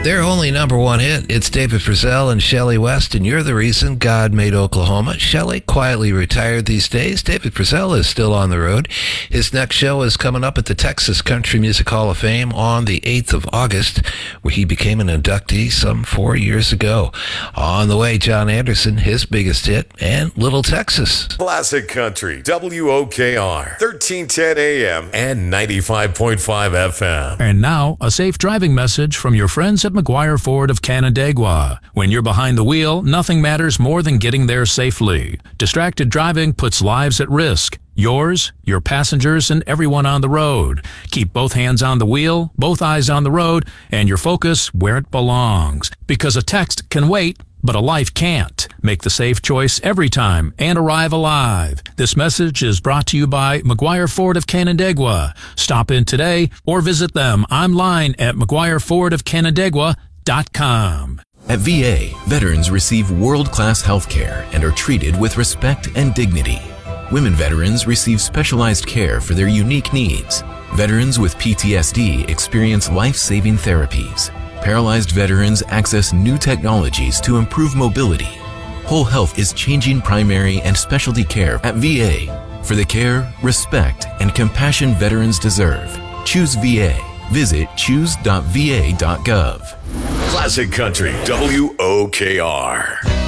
Their only number one hit, it's David Frizzell and Shelley West, and You're the Reason God Made Oklahoma. Shelley quietly retired these days. David Frizzell is still on the road. His next show is coming up at the Texas Country Music Hall of Fame on the 8th of August, where he became an inductee some 4 years ago. On the way, John Anderson, his biggest hit, and Little Texas. Classic Country, WOKR, 1310 AM and 95.5 FM. And now, a safe driving message from your friends at McGuire Ford of Canandaigua. When you're behind the wheel, nothing matters more than getting there safely. Distracted driving puts lives at risk. Yours, your passengers, and everyone on the road. Keep both hands on the wheel, both eyes on the road, and your focus where it belongs. Because a text can wait, but a life can't. Make the safe choice every time and arrive alive. This message is brought to you by McGuire Ford of Canandaigua. Stop in today or visit them online at McGuireFord of Canandaigua.com. At VA, veterans receive world-class health care and are treated with respect and dignity. Women veterans receive specialized care for their unique needs. Veterans with PTSD experience life-saving therapies. Paralyzed veterans access new technologies to improve mobility. Whole Health is changing primary and specialty care at VA for the care, respect, and compassion veterans deserve. Choose VA. Visit choose.va.gov. Classic Country, WOKR.